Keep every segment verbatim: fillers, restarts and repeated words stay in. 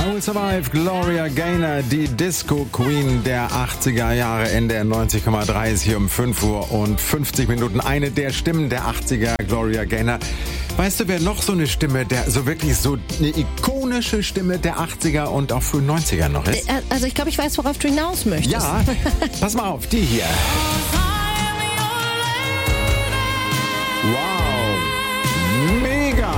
I Will Survive, Gloria Gaynor, die Disco Queen der achtziger Jahre, Ende der neunzig Komma drei ist hier um fünf Uhr und fünfzig Minuten. Eine der Stimmen der achtziger, Gloria Gaynor. Weißt du, wer noch so eine Stimme, der so wirklich so eine ikonische Stimme der achtziger und auch frühen neunziger noch ist? Also ich glaube, ich weiß, worauf du hinaus möchtest. Ja, pass mal auf, die hier. Wow, mega.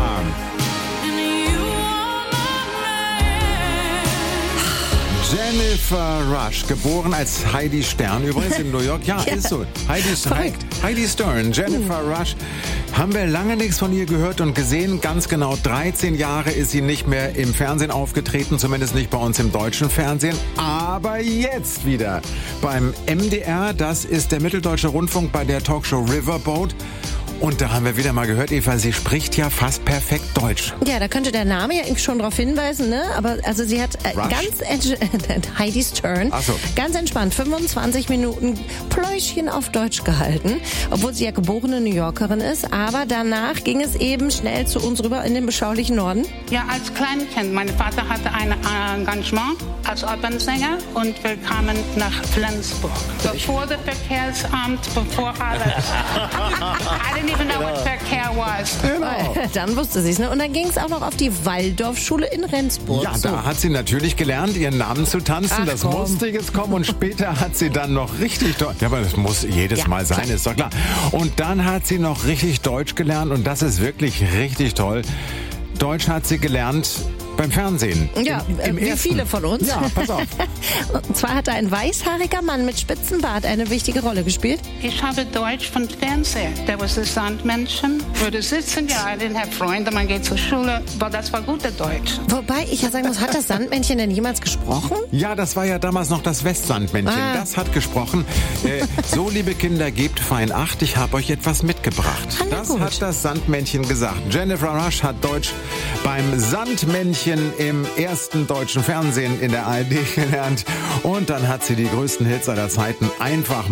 Jennifer Rush, geboren als Heidi Stern, übrigens in New York. Ja, ja. Ist so. Heidi, Heidi, Heidi Stern, Jennifer uh. Rush. Haben wir lange nichts von ihr gehört und gesehen. Ganz genau dreizehn Jahre ist sie nicht mehr im Fernsehen aufgetreten, zumindest nicht bei uns im deutschen Fernsehen. Aber jetzt wieder beim M D R, das ist der Mitteldeutsche Rundfunk, bei der Talkshow Riverboat. Und da haben wir wieder mal gehört, Eva, sie spricht ja fast perfekt Deutsch. Ja, da könnte der Name ja irgendwie schon darauf hinweisen, ne? Aber also sie hat äh, ganz ent- Heidi Stern, Ach so. ganz entspannt fünfundzwanzig Minuten Pläuschchen auf Deutsch gehalten, obwohl sie ja geborene New Yorkerin ist. Aber danach ging es eben schnell zu uns rüber in den beschaulichen Norden. Ja, als Kleinkind. Mein Vater hatte ein Engagement als Opernsänger und wir kamen nach Flensburg. Bevor das Verkehrsamt, bevor alles. I didn't even know what Verkehr was. Genau. Dann wusste sie es, ne? Und dann ging es auch noch auf die Waldorfschule in Rendsburg. Ja, so. Da hat sie natürlich gelernt, ihren Namen zu tanzen. Ach, das komm. musste jetzt kommen. Und später hat sie dann noch richtig Deutsch. Ja, aber das muss jedes Ja, Mal sein, klar. ist doch klar. Und dann hat sie noch richtig Deutsch gelernt. Und das ist wirklich richtig toll. Deutsch hat sie gelernt beim Fernsehen. Ja, Im, im wie ersten. viele von uns. Ja, pass auf. Und zwar hat ein weißhaariger Mann mit spitzem Bart eine wichtige Rolle gespielt. Ich habe Deutsch von Fernseher. Da war das Sandmännchen. Würde sitzen, ja, I didn't have Freunde, man geht zur Schule. Aber das war guter Deutsch. Wobei ich ja sagen muss, hat das Sandmännchen denn jemals gesprochen? Ja, das war ja damals noch das Westsandmännchen. Ah. Das hat gesprochen. Äh, so, liebe Kinder, gebt fein Acht, ich habe euch etwas mitgebracht. Ah, na Das gut. hat das Sandmännchen gesagt. Jennifer Rush hat Deutsch beim Sandmännchen im ersten deutschen Fernsehen in der A R D gelernt. Und dann hat sie die größten Hits aller Zeiten einfach